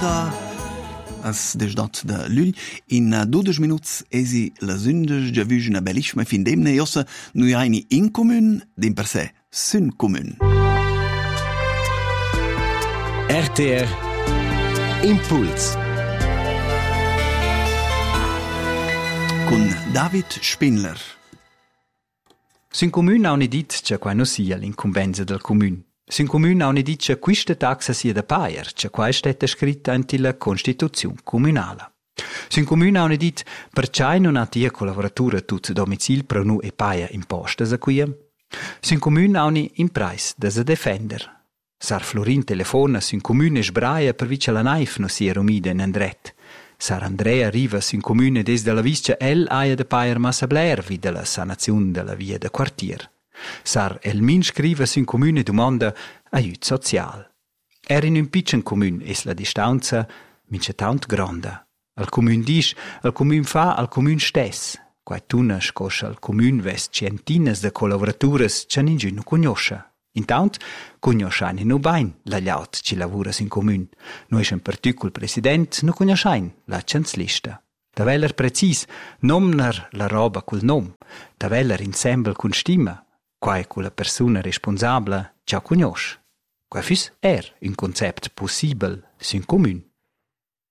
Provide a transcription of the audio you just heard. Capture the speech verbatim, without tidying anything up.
onda as desdot da Lüll. In dodici minuti esi la sündes già vüge una bellissima fin demne jossa nu eine in commun, dem per sé sün commun. R T R Impuls Con David Spindler. Sin comune ha dit che qua non sia l'incumbenza del comune. Sin comune ha dit che questa taxa sia da paier, che qua è stata scritta nella Costituzione comunale. Sin comune ha dit perciò non ha tia collaboratura tut domicil per nu e paia imposta a qui. Sin comune ha in price da se defender. Sar Florin telefona sin comune sbraia per vice la naif no sia romida in andret. Sar Andrea arriva sin comune des della viscia el aia de paier massa blervi della sanazione della via de quartier. Sar Elmin scrive sin comune domanda aiut social. Er in un piccin comune es la distanza mince tant grande. Al comune dis, al comune fa al comune stess. Quai tuna scoscia al comune vest centines de collaboratures che ninguno conosce. Intant, conosciamo no bain la gliaut ci lavora in comune. Noi in particular president no conosciamo la canslista. Da veller precis nomner la roba col nom, da veller ensemble con stima, quai con la persona responsabile già conosce. Quai fis er un concept possibile in comune.